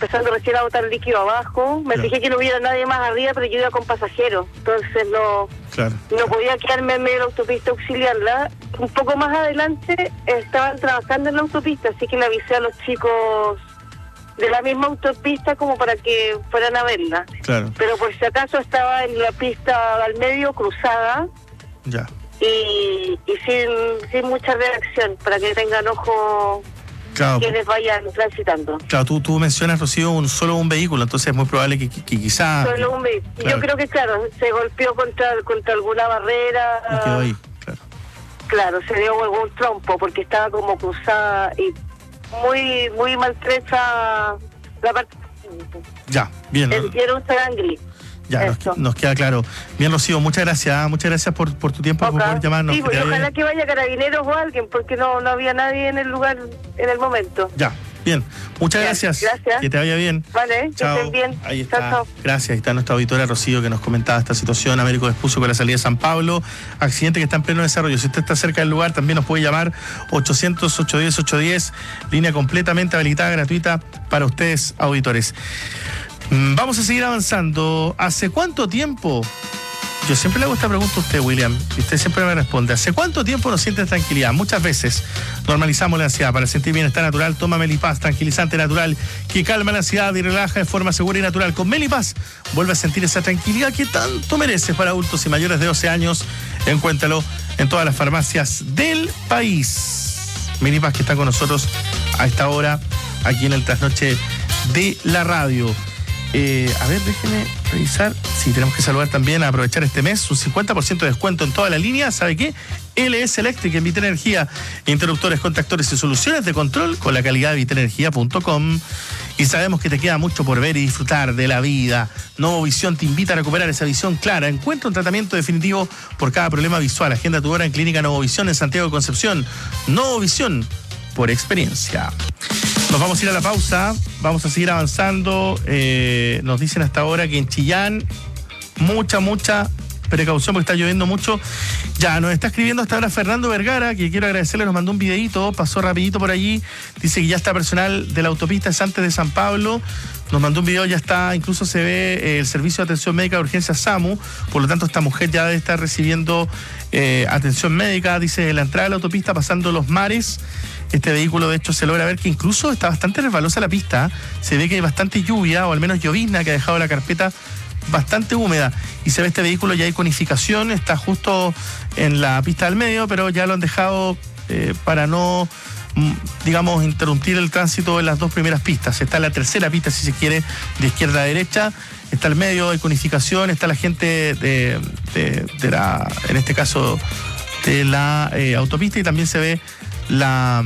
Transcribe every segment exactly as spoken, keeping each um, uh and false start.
empezando recién a botar líquido abajo. Me claro. fijé que no hubiera nadie más arriba, pero yo iba con pasajeros. Entonces no, claro. no podía quedarme en medio de la autopista a auxiliarla. Un poco más adelante estaban trabajando en la autopista, así que le avisé a los chicos de la misma autopista como para que fueran a verla. Claro. Pero por si acaso estaba en la pista al medio, cruzada. Ya. Y, y sin, sin mucha reacción, para que tengan ojo claro. quienes vayan transitando. Claro, tú, tú mencionas, Rocío, un, solo un vehículo, entonces es muy probable que, que, que quizás... Solo un vehículo. Claro. Yo creo que, claro, se golpeó contra, contra alguna barrera. Y quedó ahí, claro. Claro, se dio algún trompo, porque estaba como cruzada y muy muy maltrecha la parte. Ya, bien. El, y era un sarangli. Ya, nos, nos queda claro. Bien, Rocío, muchas gracias. Muchas gracias por, por tu tiempo, Okay. por poder llamarnos. Sí, que pues, te ojalá vaya... que vaya Carabineros o alguien, porque no, no había nadie en el lugar en el momento. Ya, bien. Muchas Bien, gracias. gracias. Que te vaya bien. Vale, chao. que estén bien. Ahí está. Chao, chao. Gracias. Ahí está nuestra auditora Rocío que nos comentaba esta situación. Américo Vespucio con la salida de San Pablo. Accidente que está en pleno desarrollo. Si usted está cerca del lugar, también nos puede llamar ochocientos, ochocientos diez, ochocientos diez. Línea completamente habilitada, gratuita para ustedes, auditores. Vamos a seguir avanzando. ¿Hace cuánto tiempo? Yo siempre le hago esta pregunta a usted, William, y usted siempre me responde. ¿Hace cuánto tiempo no sientes tranquilidad? Muchas veces normalizamos la ansiedad. Para sentir bienestar natural, toma Melipaz, tranquilizante natural, que calma la ansiedad y relaja de forma segura y natural. Con Melipaz, vuelve a sentir esa tranquilidad que tanto mereces. Para adultos y mayores de doce años, encuéntralo en todas las farmacias del país. Melipaz, que está con nosotros a esta hora, aquí en el Trasnoche de la Radio. Eh, a ver, déjenme revisar. Sí, tenemos que saludar también, a aprovechar este mes, un cincuenta por ciento de descuento en toda la línea. ¿Sabe qué? L S Electric en Vitenergía. Interruptores, contactores y soluciones de control con la calidad de vitenergía punto com. Y sabemos que te queda mucho por ver y disfrutar de la vida. Novovisión te invita a recuperar esa visión clara. Encuentra un tratamiento definitivo por cada problema visual. Agenda tu hora en Clínica Novovisión en Santiago de Concepción. Novovisión por experiencia. Nos vamos a ir a la pausa, vamos a seguir avanzando. Eh, nos dicen hasta ahora que en Chillán, mucha, mucha precaución porque está lloviendo mucho. Ya, nos está escribiendo hasta ahora Fernando Vergara, que quiero agradecerle, nos mandó un videíto, pasó rapidito por allí. Dice que ya está personal de la autopista, es antes de San Pablo. Nos mandó un video, ya está, incluso se ve eh, el Servicio de Atención Médica de Urgencia SAMU. Por lo tanto, esta mujer ya debe estar recibiendo eh, atención médica. Dice, en la entrada de la autopista, pasando Los Mares. Este vehículo, de hecho, se logra ver que incluso está bastante resbalosa la pista. Se ve que hay bastante lluvia, o al menos llovizna, que ha dejado la carpeta bastante húmeda. Y se ve este vehículo, ya hay conificación, está justo en la pista del medio, pero ya lo han dejado eh, para no, digamos, interrumpir el tránsito en las dos primeras pistas. Está en la tercera pista, si se quiere, de izquierda a derecha. Está el medio, hay conificación, está la gente de, de, de la, en este caso, de la eh, autopista, y también se ve la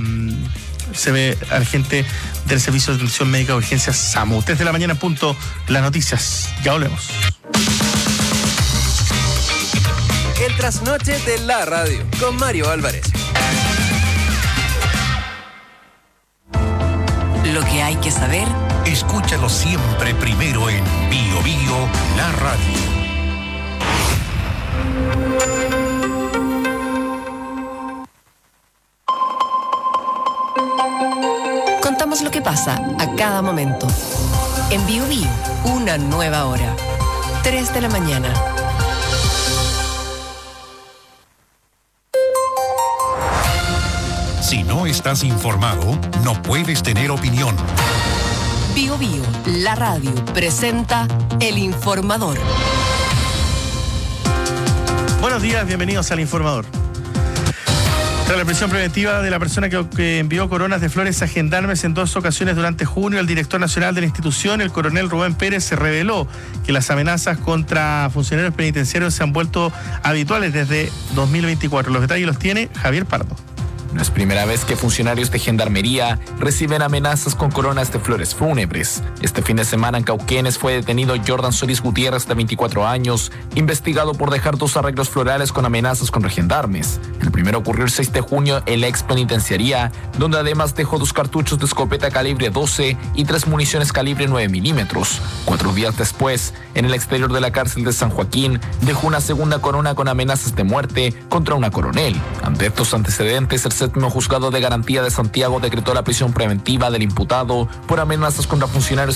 se ve a la gente del Servicio de Atención Médica de Urgencias SAMU. tres de la mañana, punto, las noticias. Ya volvemos. El Trasnoche de la Radio, con Mario Álvarez. Lo que hay que saber. Escúchalo siempre primero en Bio Bio, la radio. Contamos lo que pasa a cada momento. En Bio Bio, una nueva hora. tres de la mañana. Si no estás informado, no puedes tener opinión. Bio Bio, la radio, presenta El Informador. Buenos días, bienvenidos al Informador. Tras la prisión preventiva de la persona que, que envió coronas de flores a gendarmes en dos ocasiones durante junio, el director nacional de la institución, el coronel Rubén Pérez, se reveló que las amenazas contra funcionarios penitenciarios se han vuelto habituales desde dos mil veinticuatro. Los detalles los tiene Javier Pardo. No es primera vez que funcionarios de gendarmería reciben amenazas con coronas de flores fúnebres. Este fin de semana en Cauquenes fue detenido Jordan Solís Gutiérrez, de veinticuatro años, investigado por dejar dos arreglos florales con amenazas contra gendarmes. El primero ocurrió el seis de junio en la ex penitenciaría, donde además dejó dos cartuchos de escopeta calibre doce y tres municiones calibre nueve milímetros. Cuatro días después, en el exterior de la cárcel de San Joaquín, dejó una segunda corona con amenazas de muerte contra una coronel. Ante estos antecedentes, el séptimo juzgado de garantía de Santiago decretó la prisión preventiva del imputado por amenazas contra funcionarios